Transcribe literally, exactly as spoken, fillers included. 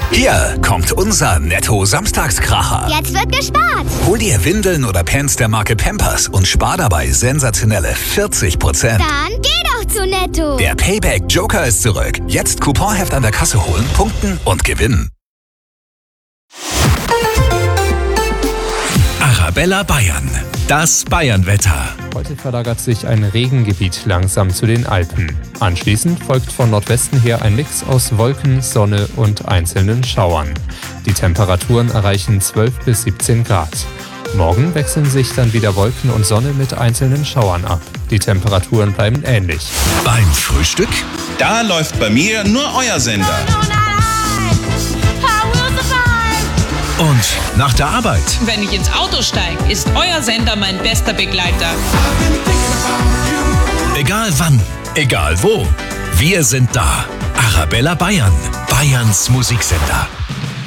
Hier kommt unser Netto-Samstagskracher. Jetzt wird gespart. Hol dir Windeln oder Pants der Marke Pampers und spar dabei sensationelle vierzig Prozent. Dann geh doch zu Netto. Der Payback Joker ist zurück. Jetzt Couponheft an der Kasse holen, punkten und gewinnen. Arabella Bayern. Das Bayernwetter. Heute verlagert sich ein Regengebiet langsam zu den Alpen. Anschließend folgt von Nordwesten her ein Mix aus Wolken, Sonne und einzelnen Schauern. Die Temperaturen erreichen zwölf bis siebzehn Grad. Morgen wechseln sich dann wieder Wolken und Sonne mit einzelnen Schauern ab. Die Temperaturen bleiben ähnlich. Beim Frühstück? Da läuft bei mir nur euer Sender. Und nach der Arbeit? Wenn ich ins Auto steige, ist euer Sender mein bester Begleiter. Egal wann, egal wo, wir sind da. Arabella Bayern, Bayerns Musiksender.